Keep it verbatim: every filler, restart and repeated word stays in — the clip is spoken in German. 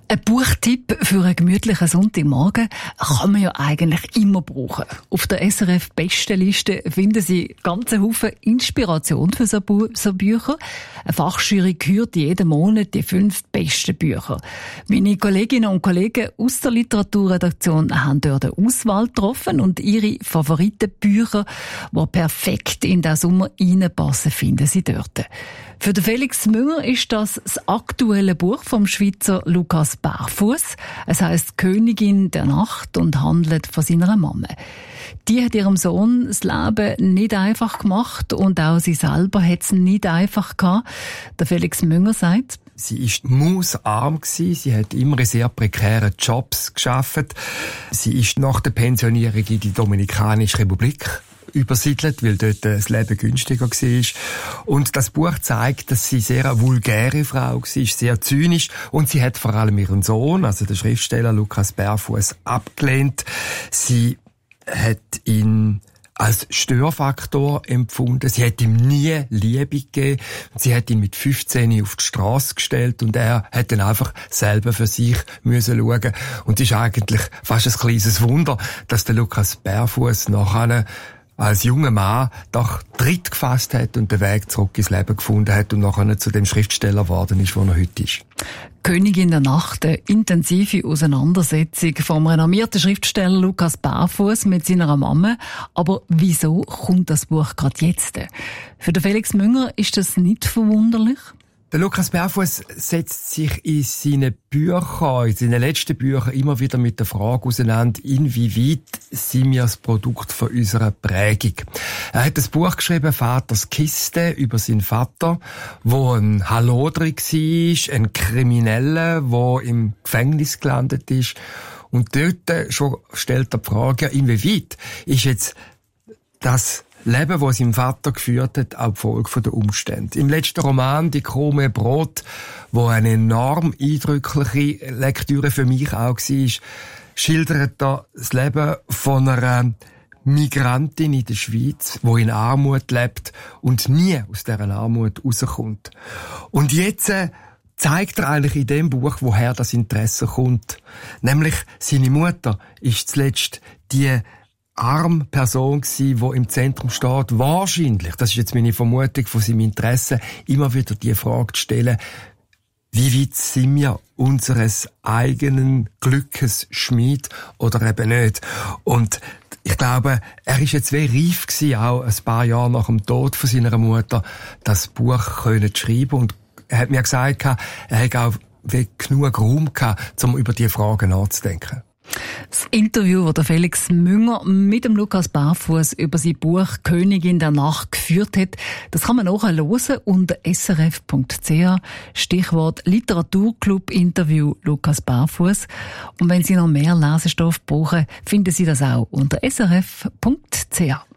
Ein Buchtipp für einen gemütlichen Sonntagmorgen kann man ja eigentlich immer brauchen. Auf der S R F-Bestenliste finden Sie ganze Haufen Inspiration für so, Bu- so Bücher. Eine Fachjury kürt jeden Monat die fünf besten Bücher. Meine Kolleginnen und Kollegen aus der Literaturredaktion haben dort eine Auswahl getroffen und ihre Favoritenbücher, die perfekt in den Sommer reinpassen, finden Sie dort. Für den Felix Münger ist das das aktuelle Buch vom Schweizer Lukas Barfuß. Es heisst Königin der Nacht und handelt von seiner Mama. Die hat ihrem Sohn das Leben nicht einfach gemacht und auch sie selber hat es nicht einfach gehabt. Der Felix Münger sagt: Sie ist mausarm gsi. Sie hat immer in sehr prekären Jobs geschafft. Sie ist nach der Pensionierung in die Dominikanische Republik übersiedelt, weil dort das Leben günstiger war. Und das Buch zeigt, dass sie sehr eine vulgäre Frau war, sehr zynisch, und sie hat vor allem ihren Sohn, also den Schriftsteller Lukas Barfuß, abgelehnt. Sie hat ihn als Störfaktor empfunden. Sie hat ihm nie Liebe gegeben. Sie hat ihn mit fünfzehn auf die Strasse gestellt und er hat dann einfach selber für sich müssen schauen. Und es ist eigentlich fast ein kleines Wunder, dass der Lukas Barfuß nachher als junger Mann doch Tritt gefasst hat und den Weg zurück ins Leben gefunden hat und nachher zu dem Schriftsteller geworden ist, wo er heute ist. Königin der Nacht, eine intensive Auseinandersetzung vom renommierten Schriftsteller Lukas Barfuß mit seiner Mama. Aber wieso kommt das Buch gerade jetzt? Für den Felix Münger ist das nicht verwunderlich. Der Lukas Barfuß setzt sich in seinen Büchern, in seinen letzten Büchern immer wieder mit der Frage auseinander, inwieweit sind wir das Produkt von unserer Prägung. Er hat ein Buch geschrieben, Vaters Kiste, über seinen Vater, wo ein Hallodri war, ein Krimineller, der im Gefängnis gelandet ist. Und dort schon stellt er die Frage, inwieweit ist jetzt das Leben, das sein Vater geführt hat, auch die Folge der Umstände. Im letzten Roman, «Die Krume Brot», wo eine enorm eindrückliche Lektüre für mich auch war, schildert er das Leben von einer Migrantin in der Schweiz, die in Armut lebt und nie aus dieser Armut rauskommt. Und jetzt äh, zeigt er eigentlich in dem Buch, woher das Interesse kommt. Nämlich, seine Mutter ist zuletzt die arme Person gsi, die im Zentrum steht, wahrscheinlich, das ist jetzt meine Vermutung von seinem Interesse, immer wieder die Frage zu stellen, wie weit sind wir unseres eigenen Glückes Schmied oder eben nicht? Und ich glaube, er ist jetzt wie reif gsi, auch ein paar Jahre nach dem Tod von seiner Mutter, das Buch können zu schreiben. Und er hat mir gesagt, er hat auch wie genug Raum gehabt, um über diese Fragen nachzudenken. Das Interview, das der Felix Münger mit dem Lukas Barfuß über sein Buch Königin der Nacht geführt hat, das kann man nachher hören unter s r f punkt c h. Stichwort Literaturclub-Interview Lukas Barfuß. Und wenn Sie noch mehr Lesestoff brauchen, finden Sie das auch unter s r f punkt c h.